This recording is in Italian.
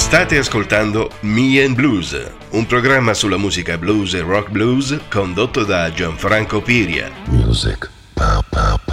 State ascoltando Me and Blues, un programma sulla musica blues e rock blues condotto da Gianfranco Piria. Music. Pow, pow, pow.